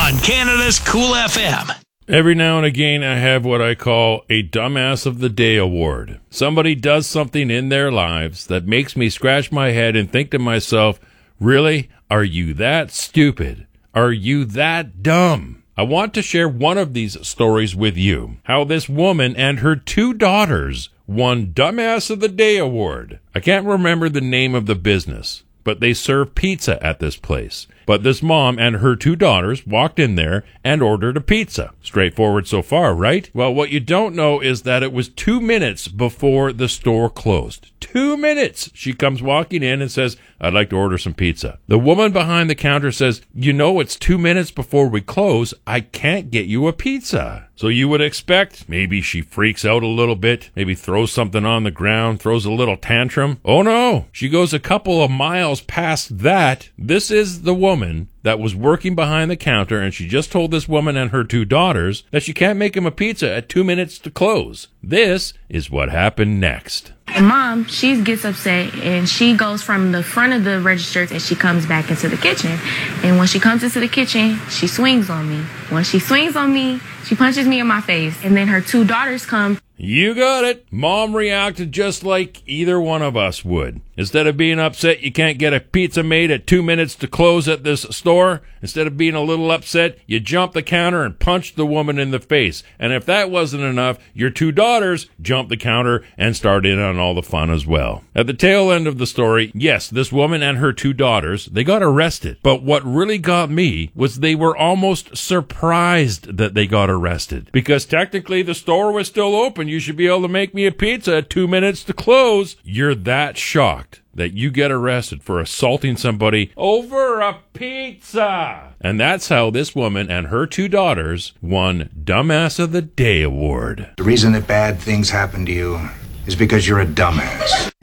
on Canada's Cool FM. Every now and again, I have what I call a Dumbass of the Day award. Somebody does something in their lives that makes me scratch my head and think to myself, really? Are you that stupid? Are you that dumb? I want to share one of these stories with you. How this woman and her 2 daughters won Dumbass of the Day award. I can't remember the name of the business, but they serve pizza at this place. But this mom and her 2 daughters walked in there and ordered a pizza. Straightforward so far, right? Well, what you don't know is that it was 2 minutes before the store closed. 2 minutes! She comes walking in and says, I'd like to order some pizza. The woman behind the counter says, you know, it's 2 minutes before we close. I can't get you a pizza. So you would expect maybe she freaks out a little bit, maybe throws something on the ground, throws a little tantrum. Oh no, she goes a couple of miles past that. This is the woman that was working behind the counter, and she just told this woman and her 2 daughters that she can't make him a pizza at 2 minutes to close. This is what happened next. And Mom, she gets upset and she goes from the front of the register and she comes back into the kitchen. And when she comes into the kitchen, she swings on me. When she swings on me, she punches me in my face. And then her 2 daughters come. You got it. Mom reacted just like either one of us would. Instead of being upset you can't get a pizza made at 2 minutes to close at this store, instead of being a little upset, you jumped the counter and punched the woman in the face. And if that wasn't enough, your 2 daughters jumped the counter and started in on all the fun as well. At the tail end of the story, yes, this woman and her 2 daughters, they got arrested. But what really got me was they were almost surprised that they got arrested. Because technically the store was still open. You should be able to make me a pizza at 2 minutes to close. You're that shocked that you get arrested for assaulting somebody over a pizza. And that's how this woman and her 2 daughters won Dumbass of the Day award. The reason that bad things happen to you is because you're a dumbass.